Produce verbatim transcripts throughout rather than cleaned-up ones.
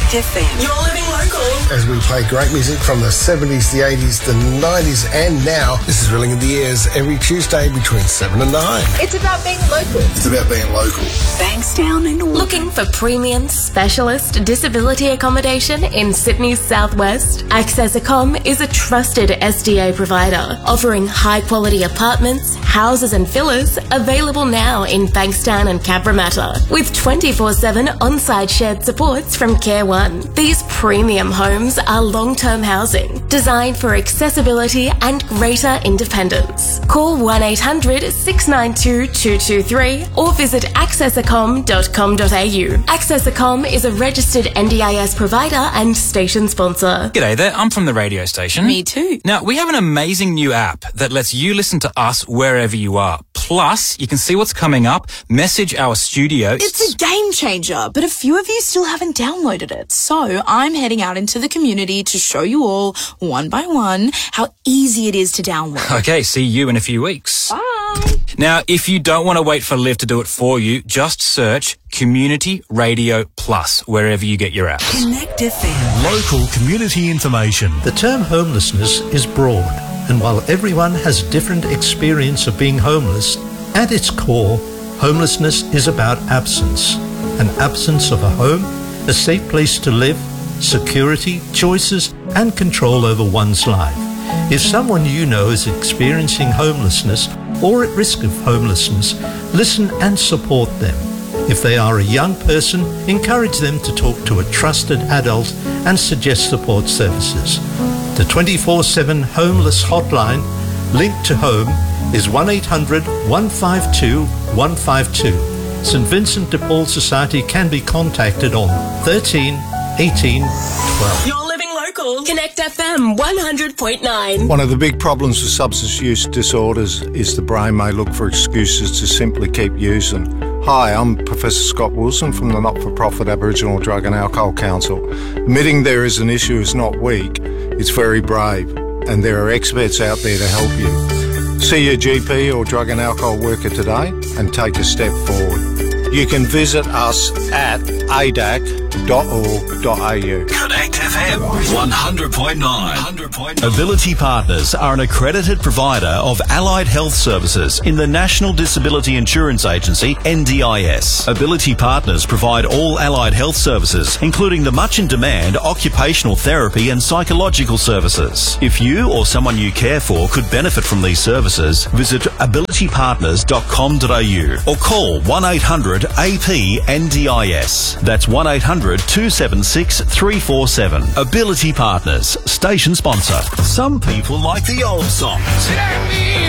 Connect F M. You're living local. As we play great music from the seventies, the eighties, the nineties and now, this is Ringing the Ears every Tuesday between seven and nine. It's about being local. It's about being local. Bankstown and Auburn. Looking for premium specialist disability accommodation in Sydney's southwest? Access Accom is a trusted S D A provider, offering high-quality apartments, houses and villas available now in Bankstown and Cabramatta, with twenty-four seven on-site shared supports from Care One. These premium homes are long-term housing, designed for accessibility and greater independence. Call one eight hundred six nine two two two three or visit access accom dot com dot a u. Access Accom is a registered N D I S provider and station sponsor. G'day there, I'm from the radio station. Me too. Now, we have an amazing new app that lets you listen to us wherever you are. Plus, you can see what's coming up, message our studio. It's a game changer, but a few of you still haven't downloaded it. So I'm heading out into the community to show you all, one by one, how easy it is to download. Okay, see you in a few weeks. Bye. Now, if you don't want to wait for Liv to do it for you, just search Community Radio Plus wherever you get your apps. Connect F M. Local community information. The term homelessness is broad, and while everyone has a different experience of being homeless, at its core, homelessness is about absence. An absence of a home, a safe place to live, security, choices, and control over one's life. If someone you know is experiencing homelessness or at risk of homelessness, listen and support them. If they are a young person, encourage them to talk to a trusted adult and suggest support services. The twenty-four seven Homeless Hotline, linked to home, is one eight hundred one five two one five two. St Vincent de Paul Society can be contacted on thirteen eighteen twelve. You're living local. Connect F M one hundred point nine. One of the big problems with substance use disorders is the brain may look for excuses to simply keep using. Hi, I'm Professor Scott Wilson from the not-for-profit Aboriginal Drug and Alcohol Council. Admitting there is an issue is not weak, it's very brave, and there are experts out there to help you. See your G P or drug and alcohol worker today and take a step forward. You can visit us at a d a c dot org dot a u. Connect F M one hundred point nine. Ability Partners are an accredited provider of allied health services in the National Disability Insurance Agency, N D I S. Ability Partners provide all allied health services, including the much in demand occupational therapy and psychological services. If you or someone you care for could benefit from these services, visit ability partners dot com dot a u or call one eight hundred A P N D I S. That's one eight hundred two seven six three four seven. Ability Partners, station sponsor. Some people like the old songs. Yeah, me.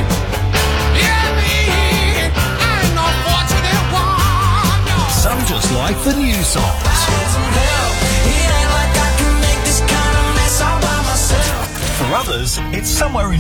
Yeah, me. I'm no fortunate one. No. Some just like the new songs. For others, it's somewhere in